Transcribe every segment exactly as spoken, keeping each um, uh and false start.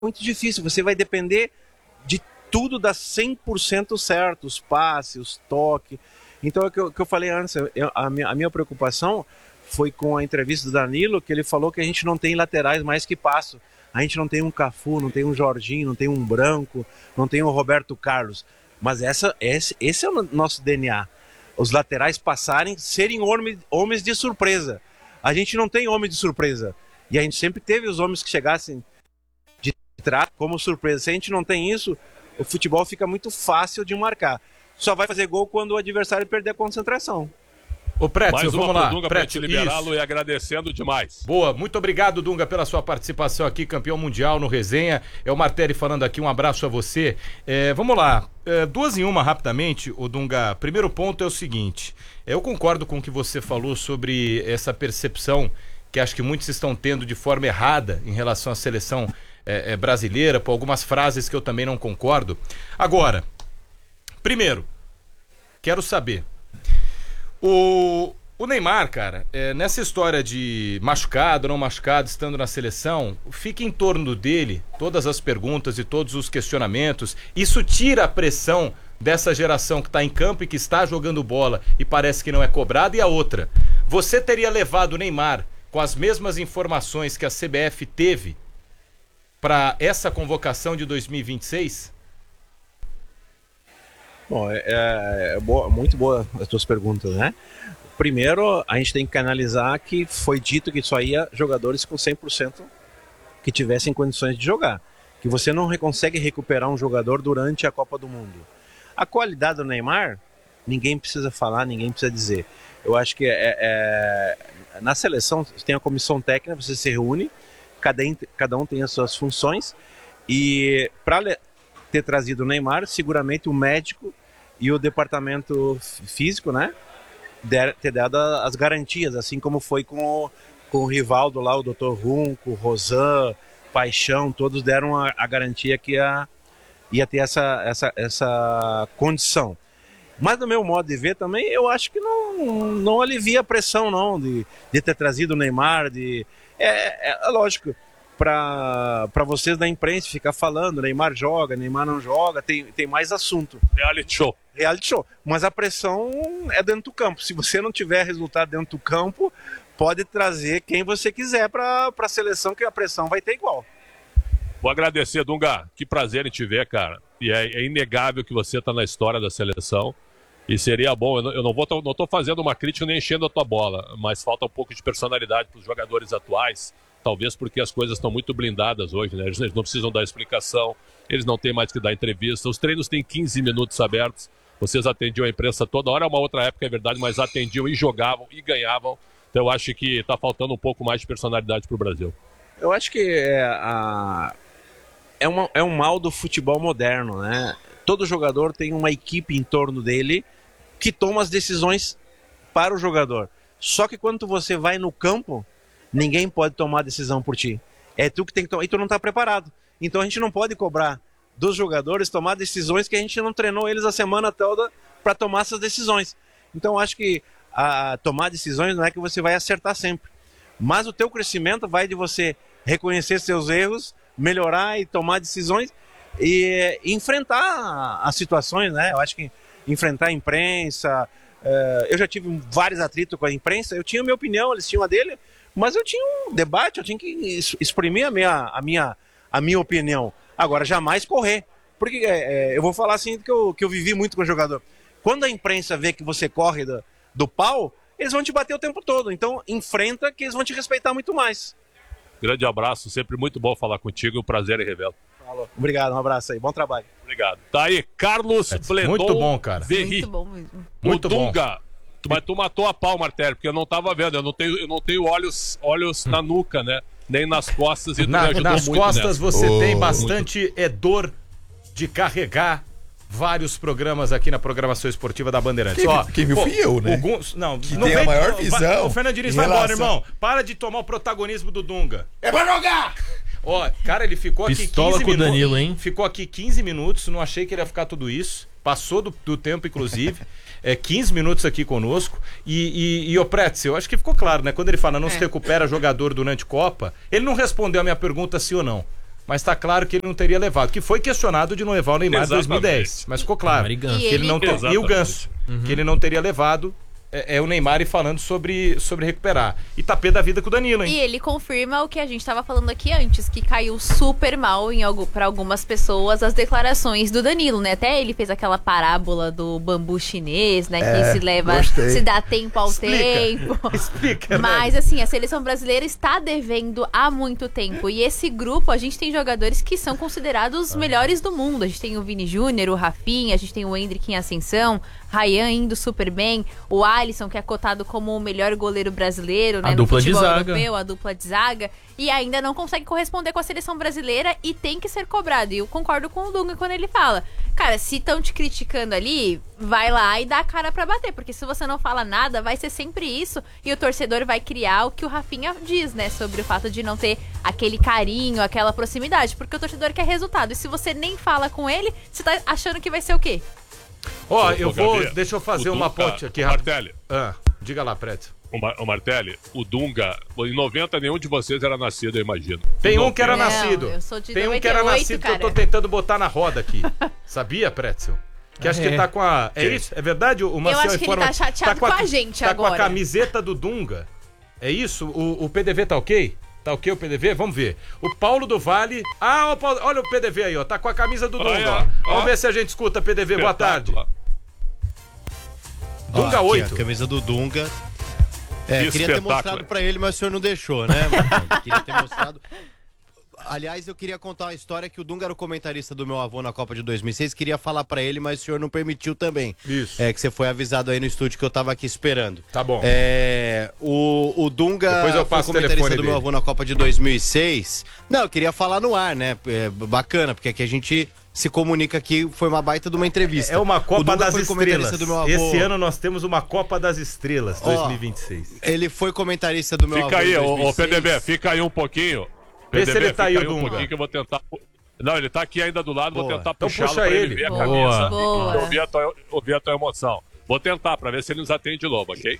muito difícil, você vai depender de tudo dar cem por cento certo, os passes, os toques. Então, é o que eu, que eu falei antes, eu, a, minha, a minha preocupação foi com a entrevista do Danilo, que ele falou que a gente não tem laterais mais que passo. A gente não tem um Cafu, não tem um Jorginho, não tem um Branco, não tem um Roberto Carlos. Mas essa, esse, esse é o nosso D N A. Os laterais passarem, serem homens, homens de surpresa. A gente não tem homem de surpresa. E a gente sempre teve os homens que chegassem de trás como surpresa. Se a gente não tem isso, o futebol fica muito fácil de marcar. Só vai fazer gol quando o adversário perder a concentração. Ô, Pretzel, vamos lá. Dunga para te liberá-lo e agradecendo demais. Boa, muito obrigado, Dunga, pela sua participação aqui, campeão mundial no Resenha. É o Martelli falando aqui, um abraço a você. É, vamos lá, é, duas em uma rapidamente, o Dunga. Primeiro ponto é o seguinte, eu concordo com o que você falou sobre essa percepção que acho que muitos estão tendo de forma errada em relação à seleção é, é, brasileira, por algumas frases que eu também não concordo. Agora, primeiro, quero saber... O, o Neymar, cara, é, nessa história de machucado, não machucado, estando na seleção, fica em torno dele todas as perguntas e todos os questionamentos. Isso tira a pressão dessa geração que está em campo e que está jogando bola e parece que não é cobrada. E a outra, você teria levado o Neymar com as mesmas informações que a C B F teve para essa convocação de dois mil e vinte e seis? Bom, é, é boa, muito boa as tuas perguntas, né? Primeiro, a gente tem que analisar que foi dito que só ia jogadores com cem por cento que tivessem condições de jogar. Que você não consegue recuperar um jogador durante a Copa do Mundo. A qualidade do Neymar, ninguém precisa falar, ninguém precisa dizer. Eu acho que é, é, na seleção tem a comissão técnica, você se reúne, cada, cada um tem as suas funções, e para ter trazido o Neymar, seguramente o médico e o departamento físico, né, der, ter dado as garantias, assim como foi com o, com o Rivaldo lá, o doutor Runco, Rosan, Paixão, todos deram a, a garantia que ia, ia ter essa, essa, essa condição. Mas do meu modo de ver também, eu acho que não, não alivia a pressão não, de, de ter trazido o Neymar, de, é, é, é lógico, para vocês da imprensa ficar falando, Neymar joga, Neymar não joga, tem, tem mais assunto. Reality show. Reality show. Mas a pressão é dentro do campo. Se você não tiver resultado dentro do campo, pode trazer quem você quiser para a seleção, que a pressão vai ter igual. Vou agradecer, Dunga. Que prazer em te ver, cara. E é, é inegável que você está na história da seleção. E seria bom, eu não, eu não vou não tô fazendo uma crítica nem enchendo a tua bola, mas falta um pouco de personalidade para os jogadores atuais. Talvez porque as coisas estão muito blindadas hoje, né? Eles não precisam dar explicação, eles não têm mais que dar entrevista. Os treinos têm quinze minutos abertos. Vocês atendiam a imprensa toda hora, é uma outra época, é verdade, mas atendiam e jogavam e ganhavam. Então eu acho que está faltando um pouco mais de personalidade para o Brasil. Eu acho que é, a... é, uma, é um mal do futebol moderno, né? Todo jogador tem uma equipe em torno dele que toma as decisões para o jogador. Só que quando você vai no campo, ninguém pode tomar a decisão por ti. É tu que tem que tomar, e tu não está preparado. Então a gente não pode cobrar dos jogadores tomar decisões que a gente não treinou eles a semana toda para tomar essas decisões. Então acho que a tomar decisões não é que você vai acertar sempre. Mas o teu crescimento vai de você reconhecer seus erros, melhorar e tomar decisões e enfrentar as situações, né? Eu acho que enfrentar a imprensa, uh, eu já tive vários atritos com a imprensa, eu tinha a minha opinião, eles tinham a dele, mas eu tinha um debate, eu tinha que exprimir a minha, a minha, a minha opinião. Agora, jamais correr, porque é, eu vou falar assim que eu, que eu vivi muito com o jogador. Quando a imprensa vê que você corre do, do pau, eles vão te bater o tempo todo, então enfrenta que eles vão te respeitar muito mais. Grande abraço, sempre muito bom falar contigo, um prazer e revelo. Falou. Obrigado, um abraço aí, bom trabalho. Obrigado. Tá aí, Carlos é, Bledon. Muito bom, cara. Verri. Muito bom mesmo. Muito o Dunga, bom. Mas tu matou a pau, Martelli, porque eu não tava vendo, eu não tenho, eu não tenho olhos, olhos hum. na nuca, né? Nem nas costas. E na, tu me ajudou nas muito costas nessa. você oh, tem bastante é dor de carregar vários programas aqui na programação esportiva da Bandeirantes. Quem, Ó, quem me fui eu, né? O, não, que não tem vem, a maior visão. O Fernando Diniz vai embora, irmão. Para de tomar o protagonismo do Dunga. É pra jogar! Ó, cara, ele ficou aqui Pistola quinze com o minutos. Danilo, hein? Ficou aqui quinze minutos, não achei que ele ia ficar tudo isso. Passou do, do tempo, inclusive. É, quinze minutos aqui conosco. E, e, e o Pretzel, eu acho que ficou claro, né? Quando ele fala não é. se recupera jogador durante Copa, ele não respondeu a minha pergunta sim ou não. mas tá claro que ele não teria levado, que foi questionado de não levar o Neymar em dois mil e dez, mas ficou claro. E, Que e, ele não ter, e o Ganso, uhum. que ele não teria levado. É, é o Neymar falando sobre, sobre recuperar. E tá pé da vida com o Danilo, hein? E ele confirma o que a gente tava falando aqui antes, que caiu super mal em algo, pra algumas pessoas as declarações do Danilo, né? Até ele fez aquela parábola do bambu chinês, né? É, que se leva, gostei. se dá tempo ao Explica. tempo. Explica, Mas assim, a seleção brasileira está devendo há muito tempo. E esse grupo, a gente tem jogadores que são considerados os melhores do mundo. A gente tem o Vini Júnior, o Rafinha, a gente tem o Endrick em ascensão, Ryan indo super bem, o Alisson, que é cotado como o melhor goleiro brasileiro, né, A no dupla de futebol zaga. europeu, a dupla de zaga, e ainda não consegue corresponder com a seleção brasileira e tem que ser cobrado. E eu concordo com o Dunga quando ele fala, cara, se estão te criticando ali, vai lá e dá a cara pra bater, porque se você não fala nada, vai ser sempre isso, e o torcedor vai criar o que o Rafinha diz, né, sobre o fato de não ter aquele carinho, aquela proximidade, porque o torcedor quer resultado, e se você nem fala com ele, você tá achando que vai ser o quê? Ó, Ô, eu ô, vou. Gabi, Deixa eu fazer o uma Dunga- ponte aqui o rápido. Martelli. Ah, diga lá, Preto. O, Mar o Martelli, o Dunga, em noventa nenhum de vocês era nascido, eu imagino. Tem Em um que era Não, nascido. eu sou de Tem um que era noventa e oito, nascido que eu tô cara. tentando botar na roda aqui. Sabia, Pretzel? Que acho É. que ele tá com a. É Quem? isso? É verdade? O Marcel acho que ele informa- tá chateado com a gente tá com a agora. camiseta do Dunga. É isso? O, o P D V tá ok? Tá ok o P D V? Vamos ver. O Paulo do Vale. Ah, o Paulo- olha o P D V aí, ó. Tá com a camisa do Dunga, Olha, ó. Vamos ó. ver se a gente escuta P D V. Boa tarde. Espetáculo. Dunga Ó, aqui, oito. A camisa do Dunga. É, Que queria ter espetáculo. mostrado pra ele, mas o senhor não deixou, né? Marcelo? Queria ter mostrado. Aliás, eu queria contar uma história que o Dunga era o comentarista do meu avô na Copa de dois mil e seis. Queria falar pra ele, mas o senhor não permitiu também. Isso. É que você foi avisado aí no estúdio que eu tava aqui esperando. Tá bom. É, o, o Dunga Depois eu foi passo o comentarista telefone do meu dele. avô na Copa de dois mil e seis. Não, eu queria falar no ar, né? É, bacana, porque aqui a gente se comunica aqui, foi uma baita de uma entrevista. É uma O Copa Dunga das foi comentarista Estrelas. do meu avô. Esse ano nós temos uma Copa das Estrelas, Ó, dois mil e vinte e seis. Ele foi comentarista do meu Fica avô. aí, em ô, dois mil e ô P D B, seis. fica aí um pouquinho. Vê se P D B, ele tá aí, fica o um Dunga. pouquinho que eu vou tentar. Não, ele tá aqui ainda do lado, vou Boa. tentar Então puxá-lo puxa pra ele ele. ver a Boa. camisa. Boa. E ouvir a, tua, ouvir a tua emoção. Vou tentar pra ver se ele nos atende de novo, ok?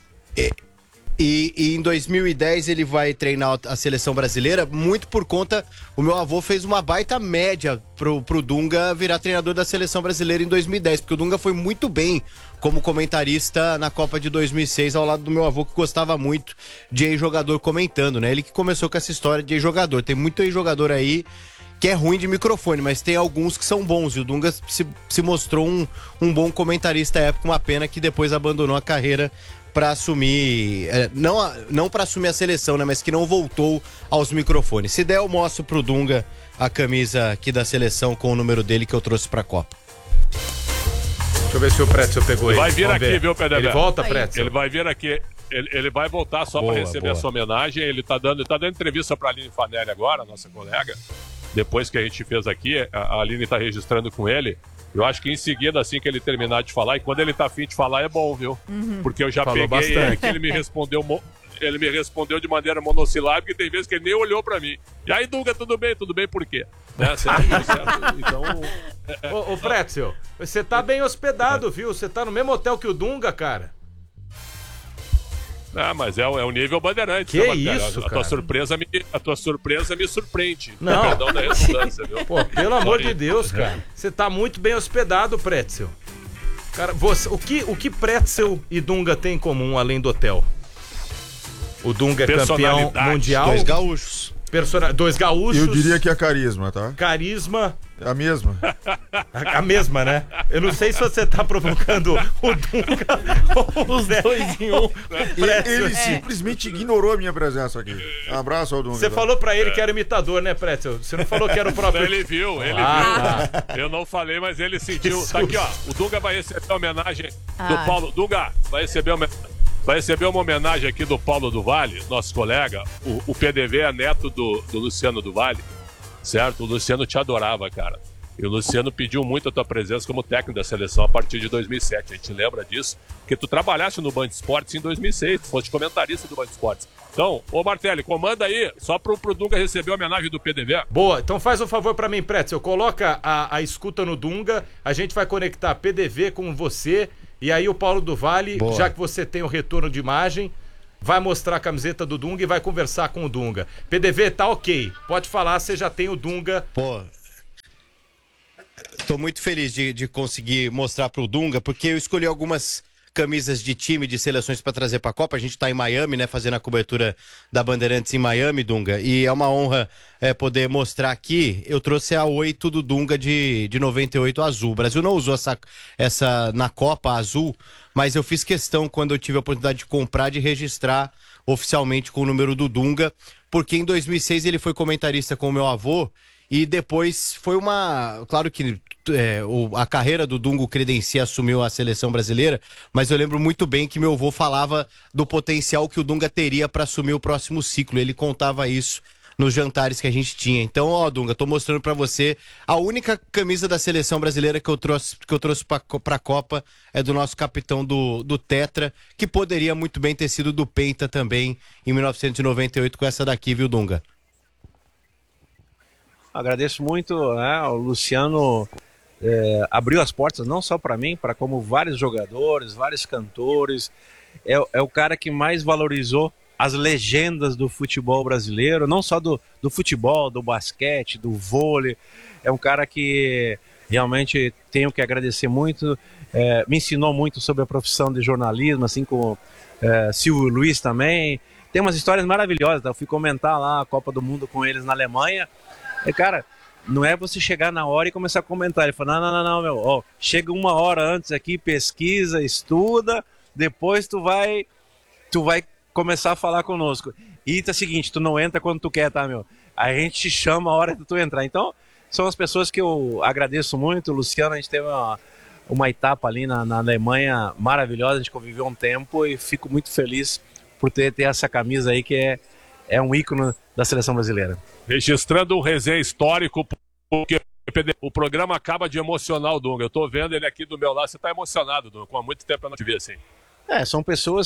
E, e em dois mil e dez ele vai treinar a seleção brasileira, muito por conta. O meu avô fez uma baita média pro, pro Dunga virar treinador da seleção brasileira em dois mil e dez, porque o Dunga foi muito bem como comentarista na Copa de dois mil e seis, ao lado do meu avô, que gostava muito de ex-jogador comentando, né? Ele que começou com essa história de ex-jogador. Tem muito ex-jogador aí que é ruim de microfone, mas tem alguns que são bons. E o Dunga se, se mostrou um, um bom comentarista à época, uma pena que depois abandonou a carreira para assumir, é, não, a- não para assumir a seleção, né, mas que não voltou aos microfones. Se der, eu mostro pro Dunga a camisa aqui da seleção com o número dele que eu trouxe pra Copa. Deixa eu ver se o Pretzel pegou ele. Vai vir Vamos aqui, ver. viu, P D B? Ele volta, Aí. Pretzel? Ele vai vir aqui. Ele, ele vai voltar só Boa, para receber boa. essa homenagem. Ele tá dando, ele tá dando entrevista pra Aline Fanelli agora, nossa colega. Depois que a gente fez aqui, a a Aline tá registrando com ele. Eu acho que em seguida, assim que ele terminar de falar, e quando ele tá afim de falar, é bom, viu? Porque eu já Falou peguei ele, bastante. que ele me respondeu. mo- Ele me respondeu de maneira monossilábica e tem vezes que ele nem olhou pra mim. E aí, Dunga, tudo bem? Tudo bem por quê? Né? Certo? Certo? Então, Ô, ô Pretzel, você tá bem hospedado, viu? Você tá no mesmo hotel que o Dunga, cara. ah, mas é, o- é o nível Bandeirante. Que né, Marcelo? isso, a, cara? tua surpresa me, a tua surpresa me surpreende. Não. Perdão da redundância, viu? Pô, pelo amor de Sorry. Deus, cara. Você tá muito bem hospedado, Pretzel. Cara, você, o que, o que Pretzel e Dunga têm em comum além do hotel? O Dunga é campeão Personalidade. mundial. Dois gaúchos. persona- dois gaúchos. Eu diria que é carisma, tá? Carisma. É a mesma. A, a mesma, né? Eu não sei se você tá provocando o Dunga ou os dois em um. Pretzel. Ele simplesmente ignorou a minha presença aqui. Um abraço ao Dunga. Você tá? falou pra ele que era imitador, né, Pretzel? Você não falou que era o próprio. Ele viu, ele Ah, viu. Eu não falei, mas ele sentiu. Que Tá aqui, ó. O Dunga vai receber a homenagem do Ah. Paulo. Dunga, vai receber uma. Vai receber uma homenagem aqui do Paulo do Vale, nosso colega. O, o P D V é neto do, do Luciano do Vale, certo? O Luciano te adorava, cara. E o Luciano pediu muito a tua presença como técnico da seleção a partir de dois mil e sete. A gente lembra disso, porque tu trabalhaste no Band Esportes em dois mil e seis, tu foste comentarista do Band Esportes. Então, ô Martelli, comanda aí, só pro, pro Dunga receber a homenagem do P D V. boa, então faz um favor pra mim, Pretzel. Coloca a, a escuta no Dunga, a gente vai conectar P D V com você e aí o Paulo do Vale, Boa. já que você tem o retorno de imagem. vai mostrar a camiseta do Dunga e vai conversar com o Dunga. P D V, tá ok. Pode falar, você já tem o Dunga. Pô, tô muito feliz de, de conseguir mostrar pro Dunga, porque eu escolhi algumas camisas de time, de seleções para trazer pra Copa. A gente tá em Miami, né, fazendo a cobertura da Bandeirantes em Miami, Dunga, e é uma honra é, poder mostrar aqui. Eu trouxe a oito do Dunga de, de noventa e oito azul. O Brasil não usou essa, essa na Copa azul, mas eu fiz questão, quando eu tive a oportunidade de comprar, de registrar oficialmente com o número do Dunga, porque em dois mil e seis ele foi comentarista com o meu avô, e depois foi uma... Claro que é, o, a carreira do Dunga credencia assumiu a seleção brasileira, mas eu lembro muito bem que meu avô falava do potencial que o Dunga teria para assumir o próximo ciclo. Ele contava isso nos jantares que a gente tinha. Então, ó, Dunga, tô mostrando para você a única camisa da seleção brasileira que eu trouxe, que eu trouxe pra, pra Copa é do nosso capitão do, do Tetra, que poderia muito bem ter sido do Penta também em mil novecentos e noventa e oito com essa daqui, viu, Dunga? Agradeço muito, né? O Luciano é, abriu as portas não só para mim, para como vários jogadores, vários cantores. É, é o cara que mais valorizou as legendas do futebol brasileiro, não só do, do futebol, do basquete, do vôlei. É um cara que realmente tenho que agradecer muito. É, me ensinou muito sobre a profissão de jornalismo, assim como é, Silvio Luiz também. Tem umas histórias maravilhosas. Eu fui comentar lá a Copa do Mundo com eles na Alemanha. E, cara, não é você chegar na hora e começar a comentar. Ele falou, não, não, não, não, meu, ó, chega uma hora antes aqui, pesquisa, estuda, depois tu vai, tu vai começar a falar conosco. E tá o seguinte, tu não entra quando tu quer, tá, meu? A gente te chama a hora que tu entrar. Então, são as pessoas que eu agradeço muito. Luciano, a gente teve uma, uma etapa ali na, na Alemanha maravilhosa, a gente conviveu um tempo e fico muito feliz por ter, ter essa camisa aí que é, é um ícone da seleção brasileira. Registrando um resenha histórico, porque o programa acaba de emocionar o Dunga. Eu tô vendo ele aqui do meu lado. Você tá emocionado, Dunga, com há muito tempo eu não te vi assim. É, são pessoas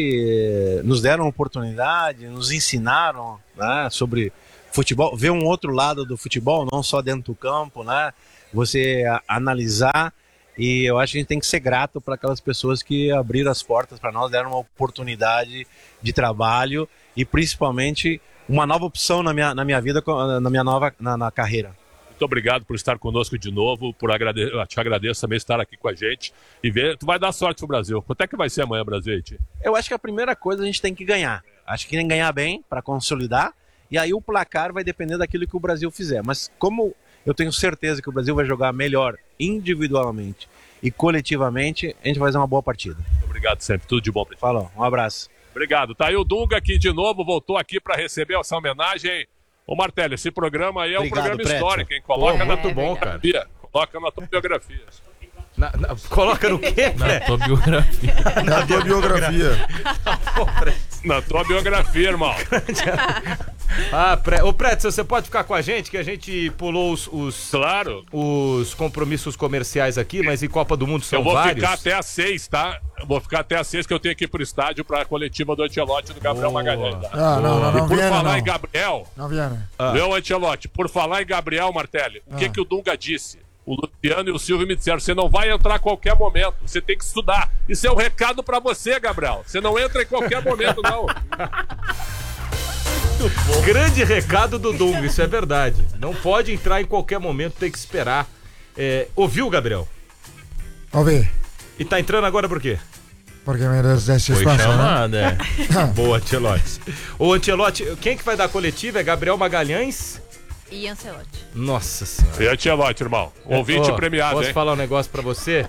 que nos deram oportunidade, nos ensinaram, né, sobre futebol, ver um outro lado do futebol, não só dentro do campo, né, você a, analisar, e eu acho que a gente tem que ser grato para aquelas pessoas que abriram as portas para nós, deram uma oportunidade de trabalho e principalmente uma nova opção na minha, na minha vida, na minha nova na, na carreira. Muito obrigado por estar conosco de novo, por agrade... te agradeço também estar aqui com a gente e ver, tu vai dar sorte pro Brasil. Quanto é que vai ser amanhã, Brasil, Haiti? Eu acho que a primeira coisa a gente tem que ganhar. Acho que tem que ganhar bem para consolidar e aí o placar vai depender daquilo que o Brasil fizer. Mas como eu tenho certeza que o Brasil vai jogar melhor individualmente e coletivamente, a gente vai fazer uma boa partida. Muito obrigado sempre, tudo de bom pra gente. Falou, um abraço. Obrigado. Tá aí o Dunga aqui de novo, voltou aqui para receber essa homenagem. Ô Martelli, esse programa aí é Obrigado, um programa Preto. histórico, hein? Coloca Pô, na muito bom, cara. Coloca na tua biografia. Na, na, coloca no quê? Na tua biografia. Na tua biografia. Na tua biografia, irmão. Ah, Pre... Ô Preto, você pode ficar com a gente, que a gente pulou os, os, claro. os compromissos comerciais aqui, mas em Copa do Mundo são vários. Eu vou vários. ficar até às seis, tá? Eu vou ficar até às seis, que eu tenho que ir pro estádio pra coletiva do Ancelotti e do Gabriel Boa. Magalhães. Tá? Ah, não, não, não, e por Viana, falar não. em Gabriel, não, Viana. Ah. Meu Ancelotti, por falar em Gabriel, Martelli, o que Ah. que o Dunga disse? O Luciano e o Silvio me disseram, você não vai entrar a qualquer momento, você tem que estudar. Isso é um recado pra você, Gabriel. Você não entra em qualquer momento, não. Grande recado do Dunga, isso é verdade. Não pode entrar em qualquer momento, tem que esperar. É, ouviu, Gabriel? Ouvi. E tá entrando agora por quê? Porque me desse Foi espaço, né? chamada, é. Boa, Ancelotti. Ô, Ancelotti, quem que vai dar a coletiva? É Gabriel Magalhães? E Ancelotti. Nossa senhora. E Ancelotti, irmão. Ouvinte Ó, premiado, posso hein? falar um negócio pra você?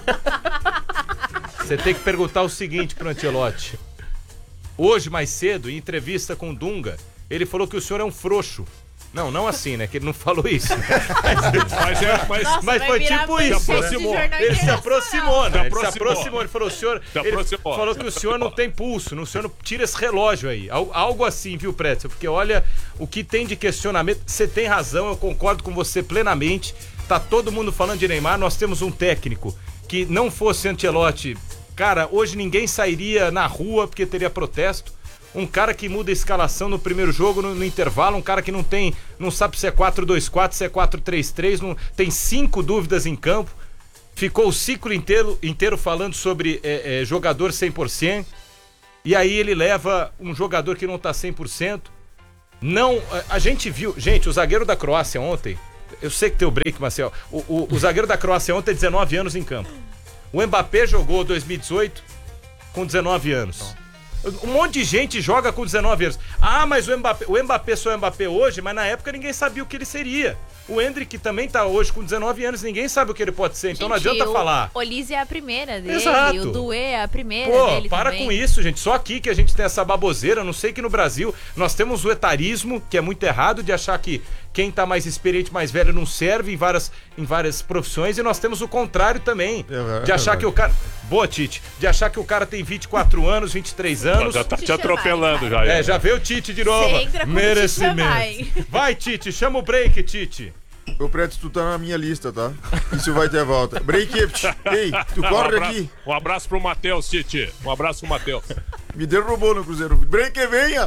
Você tem que perguntar o seguinte pro Ancelotti. Hoje, mais cedo, em entrevista com o Dunga, ele falou que o senhor é um frouxo. Não, não assim, né? Que ele não falou isso. Mas, é, mas, Nossa, Mas vai foi virar tipo manchete isso, de né? jornal Ele se internacional. aproximou, né? Se Ele se aproximou. aproximou. Ele falou, o senhor, Se ele aproximou, falou se que o senhor aproximou. não tem pulso, o senhor não tira esse relógio aí. Al- Algo assim, viu, Pretzel? Porque olha, o que tem de questionamento, você tem razão, eu concordo com você plenamente. Tá todo mundo falando de Neymar, nós temos um técnico que não fosse Ancelotti, cara, hoje ninguém sairia na rua porque teria protesto. Um cara que muda a escalação no primeiro jogo, no, no intervalo, um cara que não tem, não sabe se é quatro dois quatro, se é quatro três três, não, tem cinco dúvidas em campo, ficou o ciclo inteiro, inteiro falando sobre é, é, jogador cem por cento. e aí ele leva um jogador que não tá cem por cento. Não, a, a gente viu, gente, o zagueiro da Croácia ontem, eu sei que tem o break, Marcel, o, o, o zagueiro da Croácia ontem tem dezenove anos em campo. O Mbappé jogou dois mil e dezoito com dezenove anos. Um monte de gente joga com dezenove anos. Ah, mas o Mbappé, o Mbappé só é Mbappé hoje, mas na época ninguém sabia o que ele seria. O Endrick também tá hoje com dezenove anos, ninguém sabe o que ele pode ser, então gente, não adianta o falar. O Olise é a primeira dele, Exato. O Doué é a primeira Pô, dele para também. com isso, gente. Só aqui que a gente tem essa baboseira. Eu não sei que no Brasil nós temos o etarismo, que é muito errado, de achar que quem tá mais experiente, mais velho, não serve em várias, em várias profissões. E nós temos o contrário também, é, de achar é, que o cara... Boa, Tite. De achar que o cara tem vinte e quatro anos, vinte e três anos. Já tá te Tite atropelando, vai, já. É, já veio o Tite de novo. Você entra quando o Tite Merecimento. vai. Vai, Tite, chama o break, Tite. Ô, Preto, tu tá na minha lista, tá? Isso vai ter volta. Break, ei, tu Um corre abraço, aqui. um abraço pro Matheus, Tite. Um abraço pro Matheus. Me derrubou no Cruzeiro. Break, venha!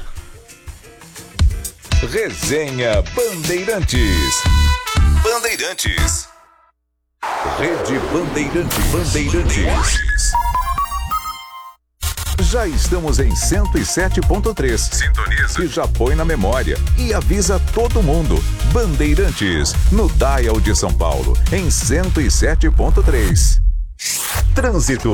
Resenha Bandeirantes. Bandeirantes. Rede Bandeirantes. Bandeirantes. Já estamos em cento e sete ponto três. Sintoniza. E já põe na memória. E avisa todo mundo. Bandeirantes, no Dial de São Paulo, em cento e sete ponto três. Trânsito.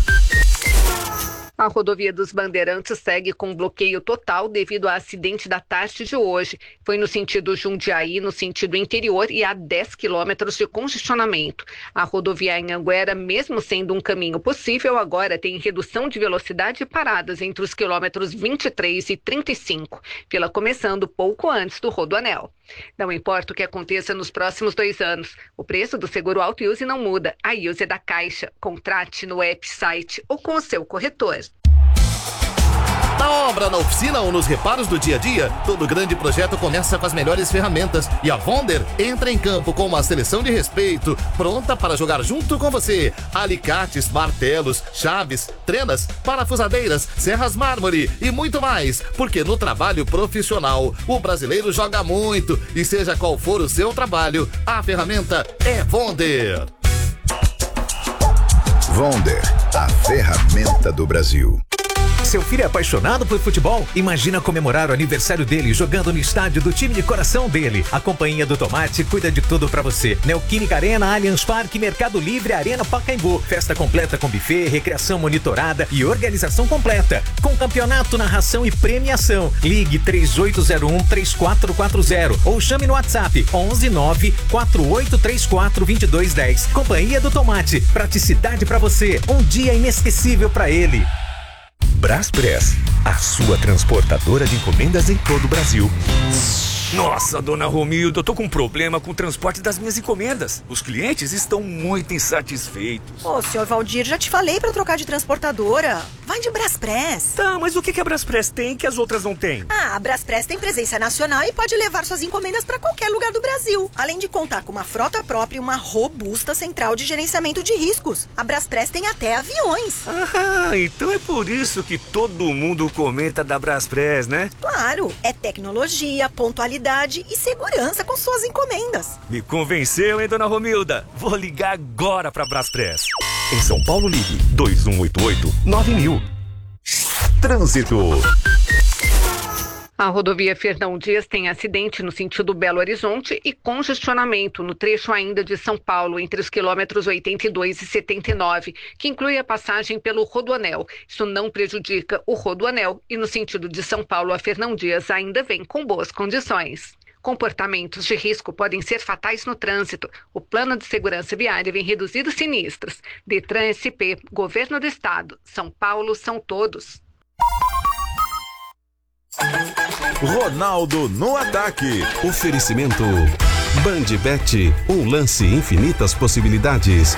A rodovia dos Bandeirantes segue com bloqueio total devido ao acidente da tarde de hoje. Foi no sentido Jundiaí, no sentido interior, e há dez quilômetros de congestionamento. A rodovia Anhanguera, mesmo sendo um caminho possível, agora tem redução de velocidade e paradas entre os quilômetros vinte e três e trinta e cinco, pela começando pouco antes do Rodoanel. Não importa o que aconteça nos próximos dois anos, o preço do seguro Auto Use não muda. A Use é da Caixa. Contrate no app, site ou com o seu corretor. Na obra, na oficina ou nos reparos do dia a dia, todo grande projeto começa com as melhores ferramentas. E a Vonder entra em campo com uma seleção de respeito, pronta para jogar junto com você. Alicates, martelos, chaves, trenas, parafusadeiras, serras mármore e muito mais. Porque no trabalho profissional, o brasileiro joga muito. E seja qual for o seu trabalho, a ferramenta é Vonder. Vonder, a ferramenta do Brasil. Seu filho é apaixonado por futebol? Imagina comemorar o aniversário dele jogando no estádio do time de coração dele. A Companhia do Tomate cuida de tudo pra você. Neoquímica Arena, Allianz Parque, Mercado Livre, Arena Pacaembu. Festa completa com buffet, recreação monitorada e organização completa. Com campeonato, narração e premiação. Ligue três oito zero um, três quatro quatro zero ou chame no WhatsApp onze nove quatro oito três quatro dois dois um zero. Companhia do Tomate. Praticidade pra você. Um dia inesquecível pra ele. Braspress, a sua transportadora de encomendas em todo o Brasil. Nossa, dona Romilda, eu tô com um problema com o transporte das minhas encomendas. Os clientes estão muito insatisfeitos. Ô, senhor Valdir, já te falei pra trocar de transportadora. Vai de Braspress. Tá, mas o que, que a Braspress tem que as outras não têm? Ah, a Braspress tem presença nacional e pode levar suas encomendas pra qualquer lugar do Brasil. Além de contar com uma frota própria e uma robusta central de gerenciamento de riscos. A Braspress tem até aviões. Ah, então é por isso que todo mundo comenta da Braspress, né? Claro, é tecnologia, pontualidade e segurança com suas encomendas. Me convenceu, hein, dona Romilda? Vou ligar agora pra Braspress. Em São Paulo, ligue dois um oito oito nove mil. Trânsito. A rodovia Fernão Dias tem acidente no sentido Belo Horizonte e congestionamento no trecho ainda de São Paulo, entre os quilômetros oitenta e dois e setenta e nove, que inclui a passagem pelo Rodoanel. Isso não prejudica o Rodoanel e no sentido de São Paulo a Fernão Dias ainda vem com boas condições. Comportamentos de risco podem ser fatais no trânsito. O Plano de Segurança Viária vem reduzindo sinistros. Detran S P, Governo do Estado. São Paulo são todos. Ronaldo no ataque. Oferecimento Bandbet, um lance infinitas possibilidades.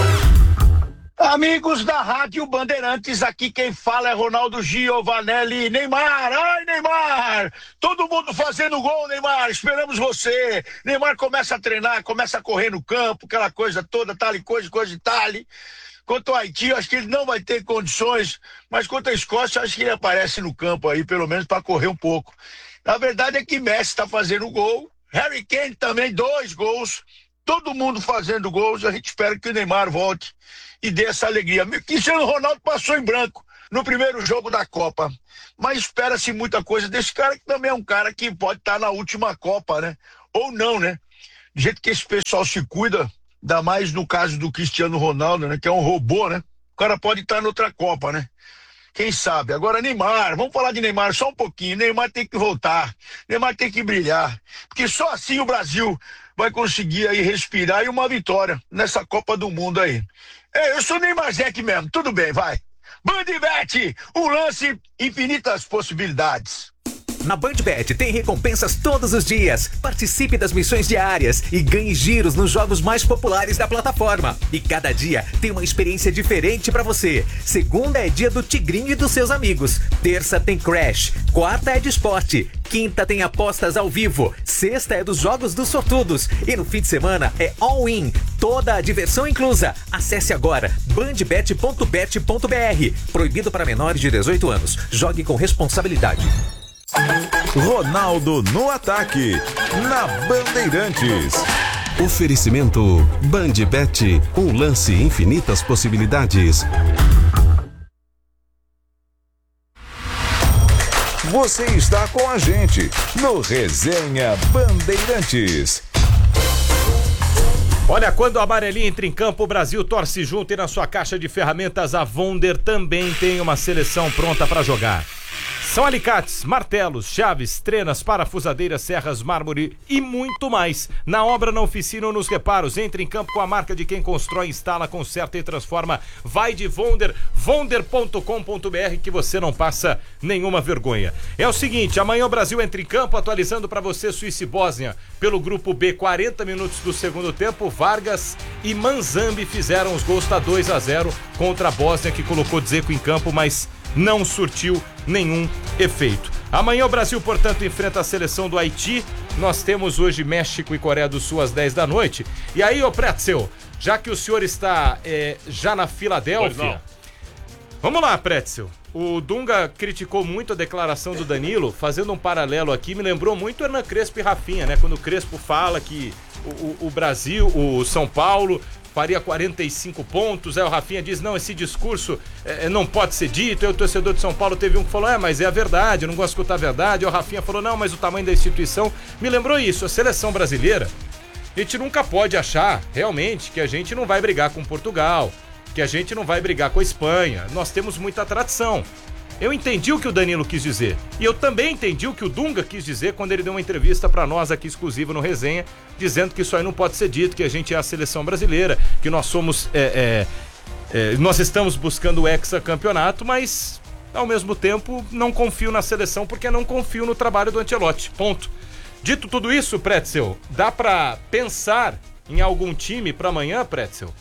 Amigos da Rádio Bandeirantes, aqui quem fala é Ronaldo Giovanelli. Neymar, ai Neymar, todo mundo fazendo gol, Neymar, esperamos você. Neymar começa a treinar, começa a correr no campo, aquela coisa toda, tal e coisa, coisa e tal. Quanto ao Haiti, eu acho que ele não vai ter condições, mas quanto à Escócia, eu acho que ele aparece no campo aí, pelo menos para correr um pouco. Na verdade é que Messi está fazendo gol, Harry Kane também, dois gols, todo mundo fazendo gols, a gente espera que o Neymar volte e dê essa alegria. Cristiano Ronaldo passou em branco, no primeiro jogo da Copa. Mas espera-se muita coisa desse cara, que também é um cara que pode estar na última Copa, né? Ou não, né? Do jeito que esse pessoal se cuida, ainda mais no caso do Cristiano Ronaldo, né? Que é um robô, né? O cara pode estar em outra Copa, né? Quem sabe? Agora, Neymar, vamos falar de Neymar só um pouquinho. Neymar tem que voltar, Neymar tem que brilhar, porque só assim o Brasil vai conseguir aí respirar e uma vitória nessa Copa do Mundo aí. É, eu sou Neymarzec mesmo, tudo bem, vai. Bandbet, um lance, infinitas possibilidades. Na Bandbet tem recompensas todos os dias. Participe das missões diárias e ganhe giros nos jogos mais populares da plataforma. E cada dia tem uma experiência diferente pra você. Segunda é dia do Tigrinho e dos seus amigos. Terça tem Crash. Quarta é de esporte. Quinta tem apostas ao vivo. Sexta é dos jogos dos sortudos. E no fim de semana é all-in. Toda a diversão inclusa. Acesse agora bandbet ponto bet ponto br. Proibido para menores de dezoito anos. Jogue com responsabilidade. Ronaldo no ataque, na Bandeirantes. Oferecimento Bandbet, um lance infinitas possibilidades. Você está com a gente no Resenha Bandeirantes. Olha, quando o amarelinho entra em campo, o Brasil torce junto e na sua caixa de ferramentas a Vonder também tem uma seleção pronta para jogar. São alicates, martelos, chaves, trenas, parafusadeiras, serras, mármore e muito mais. Na obra, na oficina ou nos reparos, entre em campo com a marca de quem constrói, instala, conserta e transforma. Vai de Vonder, vonder ponto com ponto br que você não passa nenhuma vergonha. É o seguinte, amanhã o Brasil entra em campo atualizando para você Suíça e Bósnia. Pelo grupo B, quarenta minutos do segundo tempo, Vargas e Manzambi fizeram os gols, tá dois a zero contra a Bósnia, que colocou Dzeko em campo, mas não surtiu nenhum efeito. Amanhã o Brasil, portanto, enfrenta a seleção do Haiti. Nós temos hoje México e Coreia do Sul às dez da noite. E aí, ô Pretzel, já que o senhor está é, já na Filadélfia... Vamos lá, Pretzel. O Dunga criticou muito a declaração do Danilo, fazendo um paralelo aqui, me lembrou muito o Hernan Crespo e Rafinha, né? Quando o Crespo fala que o, o, o Brasil, o São Paulo... faria quarenta e cinco pontos, aí o Rafinha diz, não, esse discurso é, não pode ser dito, aí o torcedor de São Paulo teve um que falou, é, mas é a verdade, eu não gosto de escutar a verdade, aí o Rafinha falou, não, mas o tamanho da instituição, me lembrou isso, a seleção brasileira, a gente nunca pode achar, realmente, que a gente não vai brigar com Portugal, que a gente não vai brigar com a Espanha, nós temos muita tradição. Eu entendi o que o Danilo quis dizer. E eu também entendi o que o Dunga quis dizer quando ele deu uma entrevista pra nós aqui exclusiva no Resenha, dizendo que isso aí não pode ser dito, que a gente é a seleção brasileira, que nós somos... É, é, é, nós estamos buscando o hexacampeonato, mas ao mesmo tempo não confio na seleção porque não confio no trabalho do Ancelotti. Ponto. Dito tudo isso, Pretzel, dá pra pensar em algum time pra amanhã, Pretzel?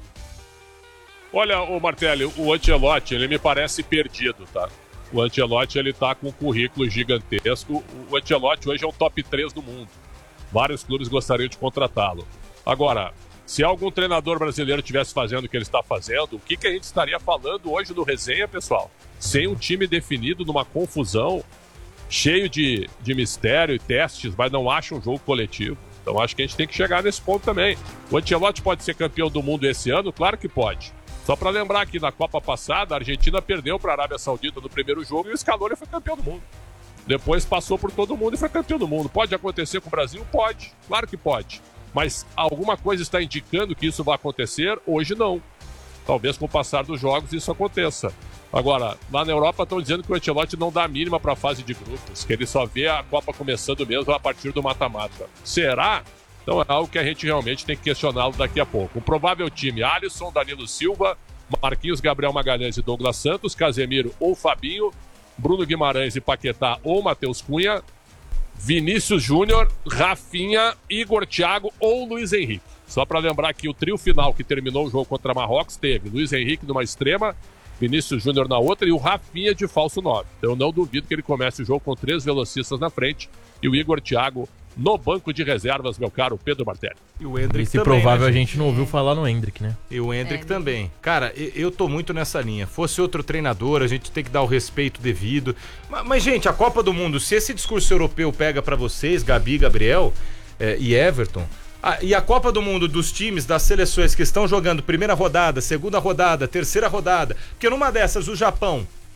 Olha, o Martelli, o Ancelotti, ele me parece perdido, tá? O Ancelotti, ele tá com um currículo gigantesco. O Ancelotti hoje é o top três do mundo. Vários clubes gostariam de contratá-lo. Agora, se algum treinador brasileiro estivesse fazendo o que ele está fazendo, o que, que a gente estaria falando hoje no Resenha, pessoal? Sem um time definido, numa confusão, cheio de, de mistério e testes, mas não acha um jogo coletivo. Então acho que a gente tem que chegar nesse ponto também. O Ancelotti pode ser campeão do mundo esse ano? Claro que pode. Só para lembrar que na Copa passada, a Argentina perdeu para a Arábia Saudita no primeiro jogo e o Scaloni foi campeão do mundo. Depois passou por todo mundo e foi campeão do mundo. Pode acontecer com o Brasil? Pode. Claro que pode. Mas alguma coisa está indicando que isso vai acontecer? Hoje não. Talvez com o passar dos jogos isso aconteça. Agora, lá na Europa estão dizendo que o Ancelotti não dá a mínima para a fase de grupos, que ele só vê a Copa começando mesmo a partir do mata-mata. Será? Então é algo que a gente realmente tem que questioná-lo daqui a pouco. Um provável time: Alisson, Danilo Silva, Marquinhos, Gabriel Magalhães e Douglas Santos, Casemiro ou Fabinho, Bruno Guimarães e Paquetá ou Matheus Cunha, Vinícius Júnior, Rafinha, Igor Thiago ou Luiz Henrique. Só para lembrar que o trio final que terminou o jogo contra Marrocos teve Luiz Henrique numa extrema, Vinícius Júnior na outra e o Rafinha de falso nove. Então eu não duvido que ele comece o jogo com três velocistas na frente e o Igor Thiago no banco de reservas, meu caro Pedro Martelli. E o Endrick Esse também, provável né, a gente não ouviu falar no Endrick, né? E o Endrick é, também. Cara, eu tô muito nessa linha. Fosse outro treinador, a gente tem que dar o respeito devido. Mas, mas gente, a Copa do Mundo, se esse discurso europeu pega pra vocês, Gabi, Gabriel é, e Everton, a, e a Copa do Mundo dos times, das seleções que estão jogando primeira rodada, segunda rodada, terceira rodada, porque numa dessas o Japão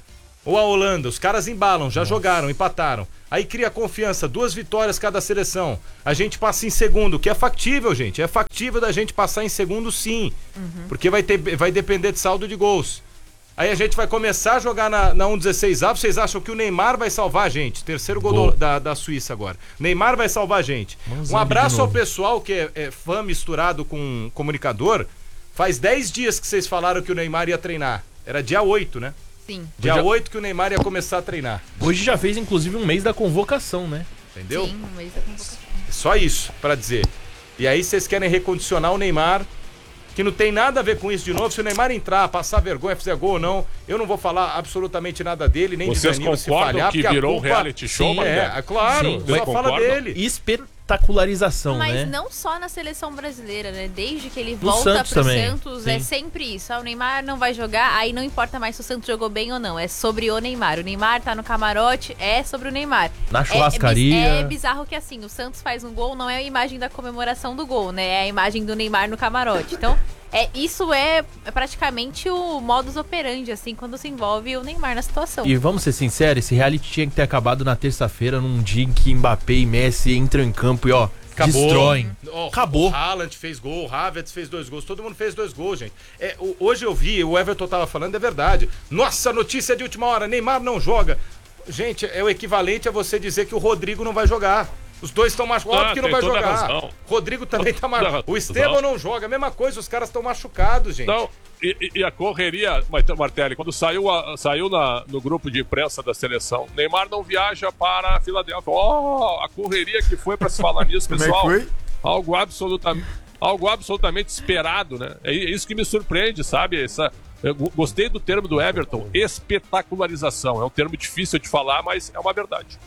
ou a Holanda, os caras embalam, já Nossa. jogaram, empataram. Aí cria confiança, duas vitórias cada seleção. A gente passa em segundo, que é factível, gente. É factível da gente passar em segundo, sim. Uhum. Porque vai, ter, vai depender de saldo de gols. Aí a gente vai começar a jogar na, na um dezesseis A. Vocês acham que o Neymar vai salvar a gente? Terceiro gol, gol. Do, da, da Suíça agora. Neymar vai salvar a gente. Vamos um abraço ao pessoal que é, é fã misturado com comunicador. Faz dez dias que vocês falaram que o Neymar ia treinar. Era dia oito, né? Sim. Dia já... oito que o Neymar ia começar a treinar. Hoje já fez, inclusive, um mês da convocação, né? Entendeu? Sim, um mês da convocação. Só isso pra dizer. E aí vocês querem recondicionar o Neymar, que não tem nada a ver com isso de novo. Se o Neymar entrar, passar vergonha, fizer gol ou não, eu não vou falar absolutamente nada dele, nem desanimo se falhar. Que virou culpa... um reality show, Sim, é, é claro, Sim, só fala dele. Espetacularização, Mas né? não só na seleção brasileira, né? Desde que ele Do volta Santos pro também. Santos, Sim. é sempre isso. Ah, o Neymar não vai jogar, aí não importa mais se o Santos jogou bem ou não. É sobre o Neymar. O Neymar tá no camarote, é sobre o Neymar. Na churrascaria. É, é bizarro que assim, o Santos faz um gol, não é a imagem da comemoração do gol, né? É a imagem do Neymar no camarote. Então, é, isso é praticamente o modus operandi, assim, quando se envolve o Neymar na situação. E vamos ser sinceros, esse reality tinha que ter acabado na terça-feira, num dia em que Mbappé e Messi entram em campo e, ó, Acabou. destroem. Oh, Acabou. O Haaland fez gol, o Havertz fez dois gols, todo mundo fez dois gols, gente. É, o, hoje eu vi, o Everton tava falando, é verdade. Nossa, notícia de última hora, Neymar não joga. Gente, é o equivalente a você dizer que o Rodrigo não vai jogar. Os dois estão machucados, ah, que não vai jogar. Razão. Rodrigo também tá machucado. O Estevão não joga, a mesma coisa, os caras estão machucados, gente. Não, e, e a correria, Martelli, quando saiu, a, saiu na, no grupo de imprensa da seleção, Neymar não viaja para a Filadélfia. Oh, a correria que foi para se falar nisso, pessoal. Como é que foi? Algo absolutamente, algo absolutamente esperado, né? É isso que me surpreende, sabe? Essa, eu gostei do termo do Everton, espetacularização. É um termo difícil de falar, mas é uma verdade.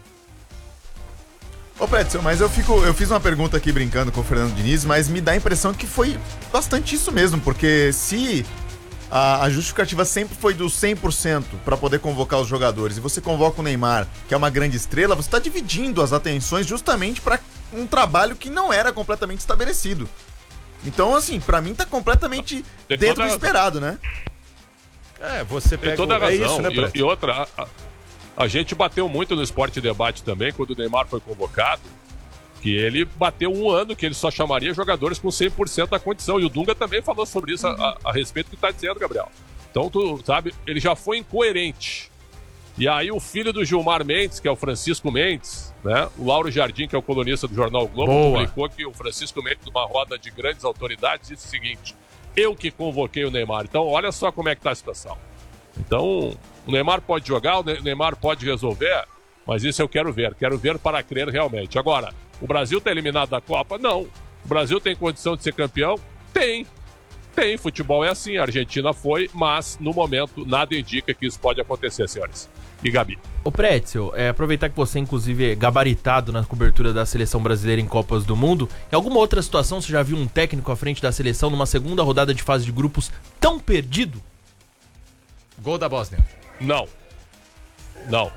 Ô, Pretzel, mas eu fico, eu fiz uma pergunta aqui brincando com o Fernando Diniz, mas me dá a impressão que foi bastante isso mesmo, porque se a, a justificativa sempre foi do cem por cento para poder convocar os jogadores, e você convoca o Neymar, que é uma grande estrela, você está dividindo as atenções justamente para um trabalho que não era completamente estabelecido. Então, assim, para mim tá completamente Tem dentro do esperado, né? É, você pega... Tem toda a razão. É isso, né, e, e outra... A, a... A gente bateu muito no Esporte Debate também, quando o Neymar foi convocado, que ele bateu um ano que ele só chamaria jogadores com cem por cento da condição. E o Dunga também falou sobre isso a, a, a respeito do que está dizendo, Gabriel. Então, tu sabe, ele já foi incoerente. E aí o filho do Gilmar Mendes, que é o Francisco Mendes, né? O Lauro Jardim, que é o colunista do Jornal o Globo, Boa. publicou que o Francisco Mendes, numa roda de grandes autoridades, disse o seguinte: eu que convoquei o Neymar. Então, olha só como é que está a situação. Então... O Neymar pode jogar, o Neymar pode resolver, mas isso eu quero ver. Quero ver para crer realmente. Agora, o Brasil está eliminado da Copa? Não. O Brasil tem condição de ser campeão? Tem. Tem. Futebol é assim. A Argentina foi, mas no momento nada indica que isso pode acontecer, senhores. E Gabi? Ô Pretzel, é, aproveitar que você inclusive é gabaritado na cobertura da seleção brasileira em Copas do Mundo, em alguma outra situação você já viu um técnico à frente da seleção numa segunda rodada de fase de grupos tão perdido? Gol da Bósnia. Não. Não.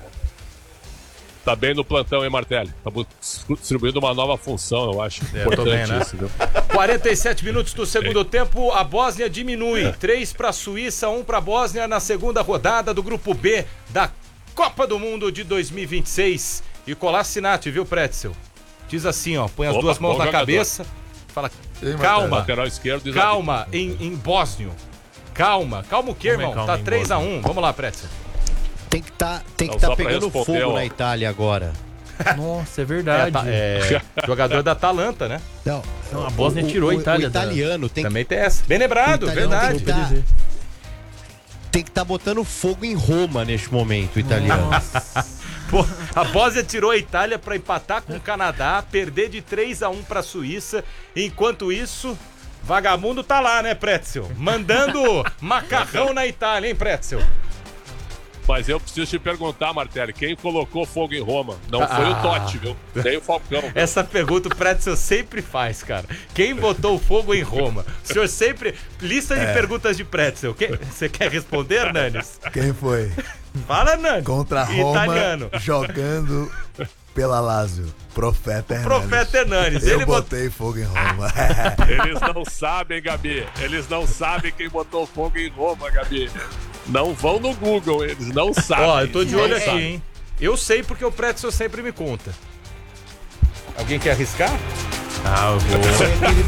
Tá bem no plantão, hein, Martelli? Tá distribuindo uma nova função, eu acho. É, importante bem, né? Isso, viu? quarenta e sete minutos do segundo é. tempo, a Bósnia diminui. É. três para a Suíça, um para a Bósnia na segunda rodada do Grupo B da Copa do Mundo de dois mil e vinte e seis. E Kolasinac, viu, Pretzel? Diz assim, ó, põe as Opa, duas mãos na jogador. cabeça, fala, Ei, calma, esquerdo, calma, em, em bósnio. Calma, calma o quê, irmão? Calma, tá três a um. Vamos lá, Pretzel. Tem que tá, tem que tá pegando fogo ó. na Itália agora. Nossa, é verdade. É, é jogador da Atalanta, né? Não, não a Bósnia o, tirou o, a Itália. O italiano da... tem Também tem essa. Bem lembrado, verdade. Tem que estar tá botando fogo em Roma neste momento, o italiano. Pô, a Bósnia tirou a Itália pra empatar com o Canadá, perder de três a um pra Suíça. Enquanto isso... Vagabundo tá lá, né, Pretzel? Mandando macarrão na Itália, hein, Pretzel? Mas eu preciso te perguntar, Martelli, quem colocou fogo em Roma? Não ah. foi o Totti, viu? Nem o Falcão. Viu? Essa pergunta o Pretzel sempre faz, cara. Quem botou fogo em Roma? O senhor sempre... Lista de é. perguntas de Pretzel. Quem... Você quer responder, Nanes? Quem foi? Fala, Nanes. Contra Roma, Italiano. Jogando... pela Lazio, Profeta Hernanes. Profeta Hernanes. Eu Ele botei bot... fogo em Roma. Eles não sabem, Gabi. Eles não sabem quem botou fogo em Roma, Gabi. Não vão no Google, eles não sabem. Ó, eu tô de olho Não aqui, sabem. hein? Eu sei porque o Pretzel sempre me conta. Alguém quer arriscar? Ah, eu vou.